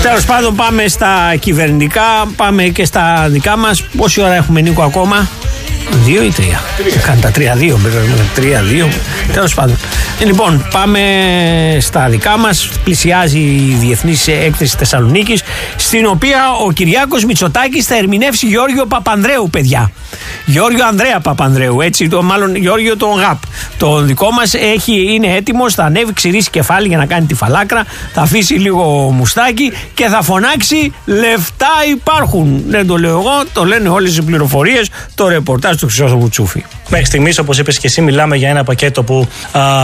Τέλος πάντων, πάμε στα κυβερνητικά, πάμε και στα δικά μας. Πόση ώρα έχουμε, Νίκο, ακόμα? 2 ή 3? Κάνει τα 3-2, 3-2. Τέλος πάντων. Λοιπόν, πάμε στα δικά μας. Πλησιάζει η Διεθνής Έκθεση Θεσσαλονίκης, στην οποία ο Κυριάκος Μητσοτάκης θα ερμηνεύσει Γιώργιο Παπανδρέου, παιδιά. Γιώργιο Ανδρέα Παπανδρέου, έτσι, μάλλον Γιώργιο τον ΓΑΠ. Το δικό μας είναι έτοιμος, θα ανέβει, ξηρίσει κεφάλι για να κάνει τη φαλάκρα, θα αφήσει λίγο μουστάκι και θα φωνάξει «Λεφτά υπάρχουν». Δεν το λέω εγώ, το λένε όλες οι πληροφορίες, το ρεπορτάζ του Χρυσόστομου Τσούφη. Μέχρι στιγμής, όπως είπες και εσύ, μιλάμε για ένα πακέτο που